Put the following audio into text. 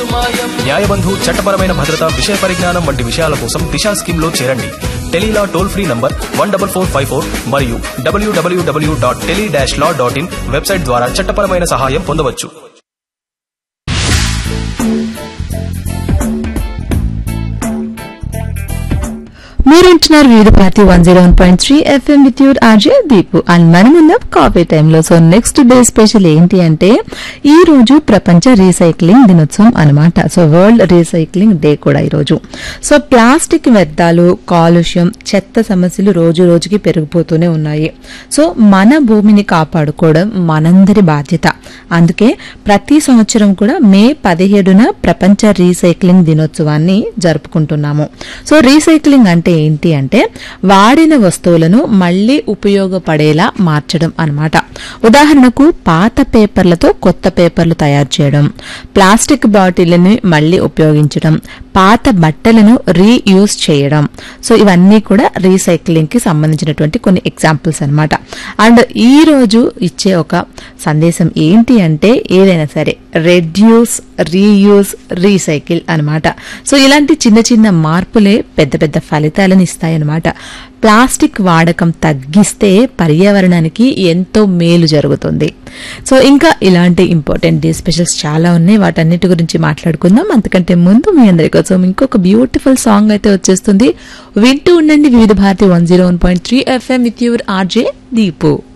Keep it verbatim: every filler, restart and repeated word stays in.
న్యాయబంధు చట్టపరమైన భద్రత విషయ పరిజ్ఞానం వంటి విషయాల కోసం దిశా స్కీమ్ లో చేరండి. Tele-Law toll free number one double four five four మరియు డబ్ల్యూడబ్ల్యూడబ్ల్యూ dot tele dash law dot in website ద్వారా చట్టపరమైన సహాయం పొందవచ్చు. మీరుంటున్నారు వివిధ Bharati one zero one point three FM with your RJ Deepu and మనం ఉన్న కాఫీ టైంలో. సో నెక్స్ట్ డే స్పెషల్ ఏంటి అంటే ఈ రోజు ప్రపంచ రీసైక్లింగ్ దినోత్సవం అనమాట. సో వరల్డ్ రీసైక్లింగ్ డే కూడా ఈ రోజు. సో ప్లాస్టిక్ వ్యర్థాలు, కాలుష్యం, చెత్త సమస్యలు రోజు రోజుకి పెరిగిపోతూనే ఉన్నాయి. సో మన భూమిని కాపాడుకోవడం మనందరి బాధ్యత. అందుకే ప్రతి సంవత్సరం కూడా మే పదిహేడున ప్రపంచ రీసైక్లింగ్ దినోత్సవాన్ని జరుపుకుంటున్నాము. సో రీసైక్లింగ్ అంటే ఏంటి అంటే వాడిన వస్తువులను మళ్లీ ఉపయోగపడేలా మార్చడం అన్నమాట. ఉదాహరణకు పాత పేపర్లతో కొత్త పేపర్లు తయారు చేయడం, ప్లాస్టిక్ బాటిళ్లని మళ్లీ ఉపయోగించడం, పాత బట్టలను రీయూజ్ చేయడం. సో ఇవన్నీ కూడా రీసైక్లింగ్ కి సంబంధించినటువంటి కొన్ని ఎగ్జాంపుల్స్ అన్నమాట. అండ్ ఈ రోజు ఇచ్చే ఒక సందేశం ఏంటి అంటే ఏదైనా సరే రెడ్యూస్, రీయూజ్, రీసైకిల్ అన్నమాట. సో ఇలాంటి చిన్న చిన్న మార్పులే పెద్ద పెద్ద ఫలితాలను ఇస్తాయన్నమాట. ప్లాస్టిక్ వాడకం తగ్గిస్తే పర్యావరణానికి ఎంతో మేలు జరుగుతుంది. సో ఇంకా ఇలాంటి ఇంపార్టెంట్ డే స్పెషల్స్ చాలా ఉన్నాయి, వాటన్నిటి గురించి మాట్లాడుకుందాం. అంతకంటే ముందు మీ అందరి కోసం ఇంకొక బ్యూటిఫుల్ సాంగ్ అయితే వచ్చేస్తుంది. వింటూ ఉండండి వివిధ Bharati one zero one point three FM with your RJ Deepu.